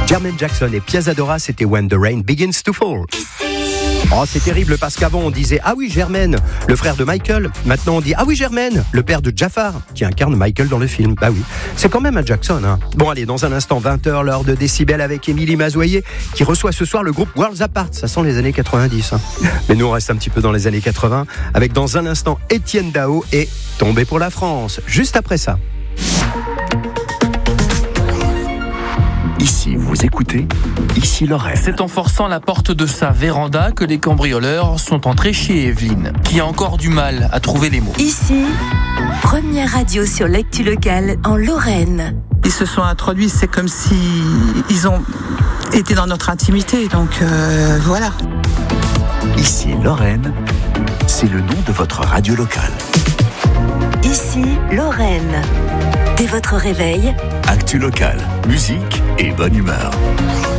Jermaine Jackson et Piazzadora, c'était When the Rain Begins to Fall. Oh, c'est terrible parce qu'avant on disait ah oui Jermaine, le frère de Michael. Maintenant on dit ah oui Jermaine, le père de Jafar qui incarne Michael dans le film. Bah oui, c'est quand même un Jackson. Hein. Bon allez, dans un instant 20h, l'heure de Décibel avec Émilie Mazoyer qui reçoit ce soir le groupe Worlds Apart. Ça sent les années 90. Hein. Mais nous on reste un petit peu dans les années 80 avec dans un instant Étienne Dao et Tombé pour la France. Juste après ça. Ici, vous écoutez, ici Lorraine. C'est en forçant la porte de sa véranda que les cambrioleurs sont entrés chez Evelyne, qui a encore du mal à trouver les mots. Ici, première radio sur l'actu locale en Lorraine. Ils se sont introduits, c'est comme si ils ont été dans notre intimité, donc voilà. Ici Lorraine, c'est le nom de votre radio locale. Ici, Lorraine. Dès votre réveil, Actu locale, musique et bonne humeur.